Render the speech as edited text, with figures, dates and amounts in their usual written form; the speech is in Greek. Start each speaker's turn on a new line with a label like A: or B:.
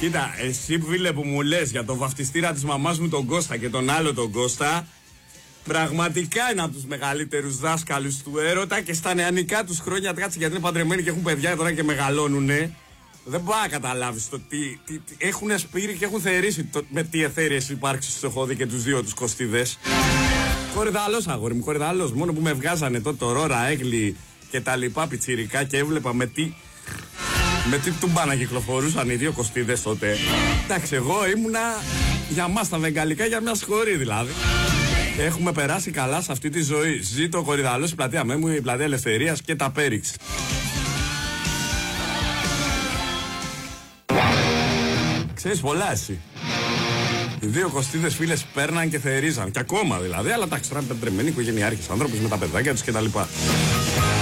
A: Κοίτα, εσύ φίλε που μου λες για τον βαφτιστήρα της μαμάς μου τον Κώστα και τον άλλο τον Κώστα, πραγματικά είναι από τους μεγαλύτερους δάσκαλους του έρωτα και στα νεανικά τους χρόνια, κάτσε γιατί είναι παντρεμένοι και έχουν παιδιά τώρα και μεγαλώνουνε. Δεν μπορεί να καταλάβεις το τι έχουν σπείρει και έχουν θερήσει με τι εθέρειες υπάρξεις στο έχω δει και τους δύο τους Κωστίδες. Κορυδαλός αγόρι μου, κορυδαλός. Μόνο που με βγάζανε τότε το Ρόρα, Έγλη και τα λοιπά πιτσιρικά και έβλεπα με τι τούμπα κυκλοφορούσαν οι δύο Κωστίδες τότε. Εντάξει, εγώ ήμουνα για μας τα βεγγαλικά για μια σχολή δηλαδή. Έχουμε περάσει καλά σε αυτή τη ζωή. Ζήτω ο Κορυδαλός, η πλατεία Μέμου, η πλατεία Ελευθερίας και τα Πέριξ. Ξέρεις πολλά εσύ. Οι δύο Κωστίδες φίλες πέρναν και θερίζαν. Και ακόμα δηλαδή, αλλά εντάξει, τώρα πεντρεμένοι οικογενειάρχες, άνθρωποι με τα παιδάκια τους κτλ.